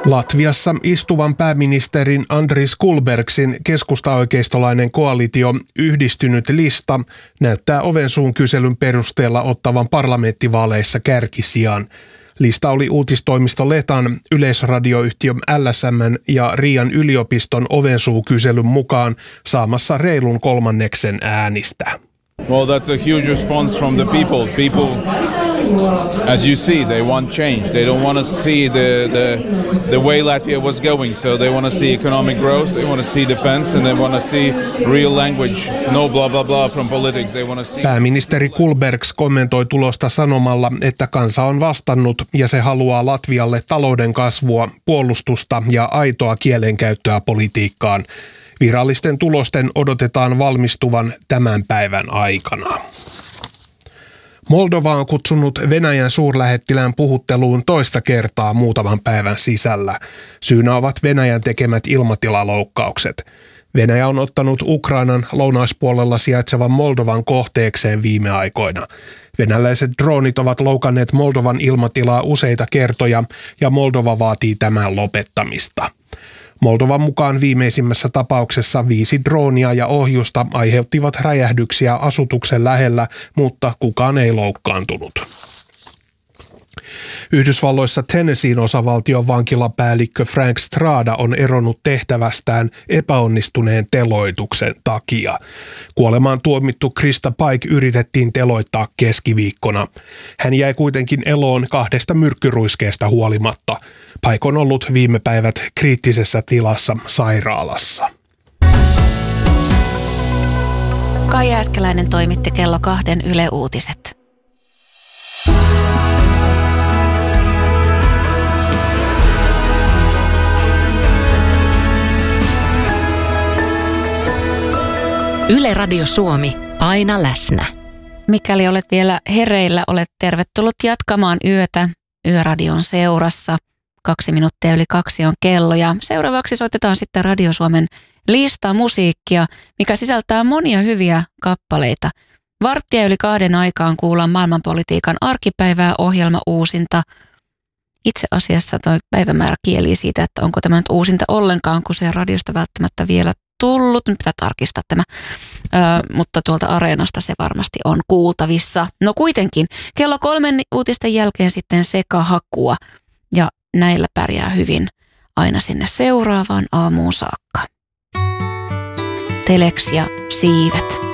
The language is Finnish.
Latviassa istuvan pääministerin Andris Kulbergsin keskustaoikeistolainen koalitio Yhdistynyt lista näyttää ovensuun kyselyn perusteella ottavan parlamenttivaaleissa kärkisijan. Lista oli uutistoimisto Letan, yleisradioyhtiö LSM:n ja Riian yliopiston ovensuukyselyn mukaan saamassa reilun kolmanneksen äänistä. Well, that's a huge response from the people. People, as you see, they want change. They don't want to see the way Latvia was going. So they want to see economic growth, they want to see defense, and they want to see real language. No blah blah blah from politics. They want to see. Pääministeri Kulbergs kommentoi tulosta sanomalla, että kansa on vastannut ja se haluaa Latvialle talouden kasvua, puolustusta ja aitoa kielenkäyttöä politiikkaan. Virallisten tulosten odotetaan valmistuvan tämän päivän aikana. Moldova on kutsunut Venäjän suurlähettilään puhutteluun toista kertaa muutaman päivän sisällä. Syynä ovat Venäjän tekemät ilmatilaloukkaukset. Venäjä on ottanut Ukrainan lounaispuolella sijaitsevan Moldovan kohteekseen viime aikoina. Venäläiset droonit ovat loukanneet Moldovan ilmatilaa useita kertoja ja Moldova vaatii tämän lopettamista. Moldovan mukaan viimeisimmässä tapauksessa 5 droonia ja ohjusta aiheuttivat räjähdyksiä asutuksen lähellä, mutta kukaan ei loukkaantunut. Yhdysvalloissa Tennesseein osavaltion vankilapäällikkö Frank Strada on eronnut tehtävästään epäonnistuneen teloituksen takia. Kuolemaan tuomittu Krista Pike yritettiin teloittaa keskiviikkona. Hän jäi kuitenkin eloon 2 myrkkyruiskeesta huolimatta. Pike on ollut viime päivät kriittisessä tilassa sairaalassa. Kai Jääskeläinen toimitti kello 2 Yle Uutiset. Yle Radio Suomi, aina läsnä. Mikäli olet vielä hereillä, olet tervetullut jatkamaan yötä Yöradion seurassa. 2 minuuttia yli 2 on kello ja seuraavaksi soitetaan sitten Radio Suomen lista musiikkia, mikä sisältää monia hyviä kappaleita. 1:15 aikaan kuullaan maailmanpolitiikan arkipäivää ohjelma uusinta. Itse asiassa tuo päivämäärä kielii siitä, että onko tämä nyt uusinta ollenkaan, kun se radiosta välttämättä vielä tullut. Nyt pitää tarkistaa tämä, mutta tuolta Areenasta se varmasti on kuultavissa. No kuitenkin, kello 3 uutisten jälkeen sitten sekahakua ja näillä pärjää hyvin aina sinne seuraavaan aamuun saakka. Telex ja siivet.